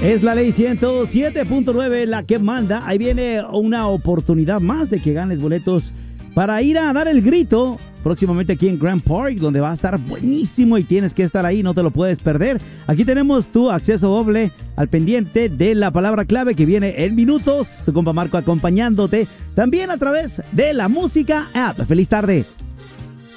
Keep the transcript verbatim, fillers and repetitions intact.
Es la ley ciento siete punto nueve la que manda. Ahí viene una oportunidad más de que ganes boletos para ir a dar el grito próximamente aquí en Grand Park, donde va a estar buenísimo y tienes que estar ahí, no te lo puedes perder. Aquí tenemos tu acceso doble al pendiente de la palabra clave que viene en minutos. Tu compa Marco acompañándote también a través de la música app. ¡Feliz tarde!